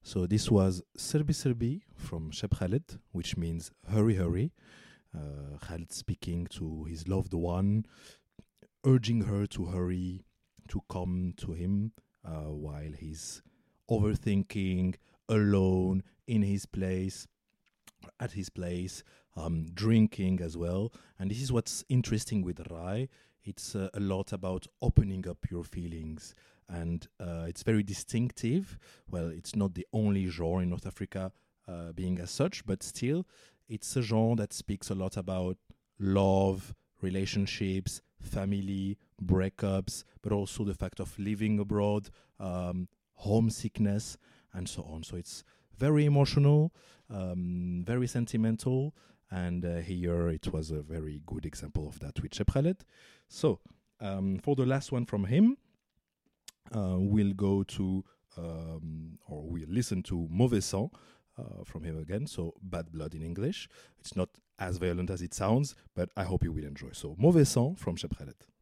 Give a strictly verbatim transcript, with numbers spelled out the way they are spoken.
So this was Serbi Serbi from Cheb Khaled, which means hurry, hurry. Uh, Khaled speaking to his loved one, urging her to hurry, to come to him uh, while he's overthinking, alone, in his place, at his place, um, drinking as well. And this is what's interesting with Rai. It's uh, a lot about opening up your feelings, and uh, it's very distinctive. Well, it's not the only genre in North Africa uh, being as such, but still, it's a genre that speaks a lot about love, relationships, family, breakups, but also the fact of living abroad, um, homesickness, and so on. So it's very emotional, um, very sentimental, and uh, here it was a very good example of that with Cheb Khaled. So um, for the last one from him, uh, we'll go to, um, or we'll listen to Mauvais Sang uh, from him again, so Bad Blood in English. It's not as violent as it sounds, but I hope you will enjoy. So Mauvais Sang from Cheb Khaled.